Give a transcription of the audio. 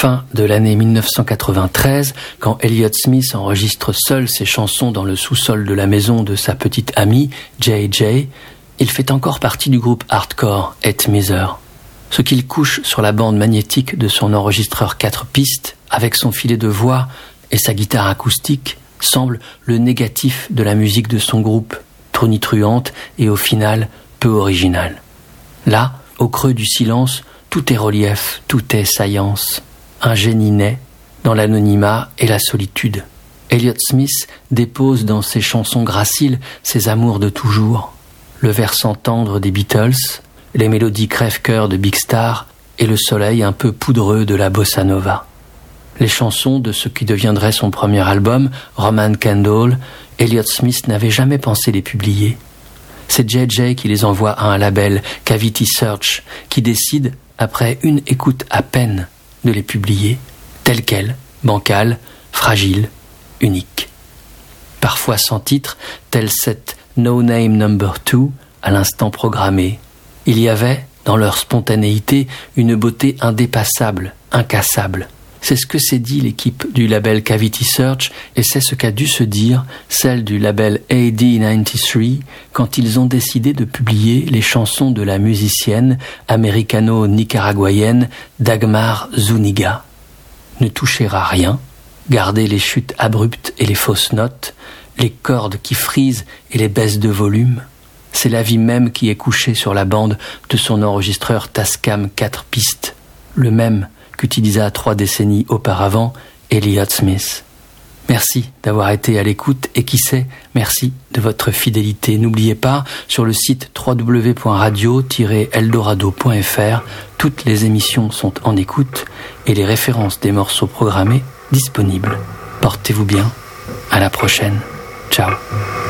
fin de l'année 1993, quand Elliott Smith enregistre seul ses chansons dans le sous-sol de la maison de sa petite amie, J.J., il fait encore partie du groupe hardcore Het Miser. Ce qu'il couche sur la bande magnétique de son enregistreur 4 pistes, avec son filet de voix et sa guitare acoustique, semble le négatif de la musique de son groupe, tonitruante et au final peu originale. Là, au creux du silence, tout est relief, tout est saillance. Un génie naît dans l'anonymat et la solitude. Elliott Smith dépose dans ses chansons graciles ses amours de toujours. Le versant tendre des Beatles, les mélodies crève-cœur de Big Star et le soleil un peu poudreux de la bossa nova. Les chansons de ce qui deviendrait son premier album, Roman Candle, Elliott Smith n'avait jamais pensé les publier. C'est J.J. qui les envoie à un label, Cavity Search, qui décide, après une écoute à peine, de les publier, telles quelles, bancales, fragiles, uniques. Parfois sans titre, tel cette No Name No. 2, à l'instant programmé. Il y avait, dans leur spontanéité, une beauté indépassable, incassable. C'est ce que s'est dit l'équipe du label Cavity Search et c'est ce qu'a dû se dire celle du label AD93 quand ils ont décidé de publier les chansons de la musicienne américano-nicaraguayenne Dagmar Zúñiga. Ne toucher à rien, garder les chutes abruptes et les fausses notes, les cordes qui frisent et les baisses de volume. C'est la vie même qui est couchée sur la bande de son enregistreur Tascam 4 pistes, le même qu'utilisa 3 décennies auparavant Elliott Smith. Merci d'avoir été à l'écoute et qui sait, merci de votre fidélité. N'oubliez pas, sur le site www.radio-eldorado.fr, toutes les émissions sont en écoute et les références des morceaux programmés disponibles. Portez-vous bien, à la prochaine. Ciao.